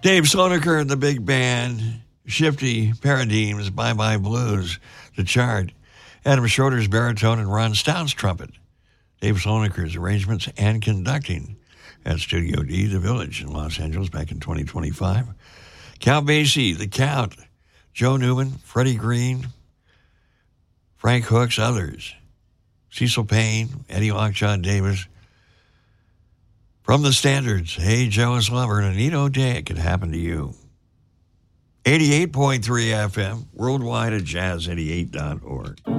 Dave Slonaker and the big band, Shifty Paradigms, Bye Bye Blues, the chart. Adam Schroeder's baritone and Ron Stout's trumpet. Dave Slonaker's arrangements and conducting at Studio D, The Village in Los Angeles back in 2025. Count Basie, The Count, Joe Newman, Freddie Green, Frank Hooks, others. Cecil Payne, Eddie Lockjaw Davis. From the Standards, Hey Joe's Lover, and Anita O'Day, It Could Happen to You. 88.3 FM, worldwide at jazz88.org.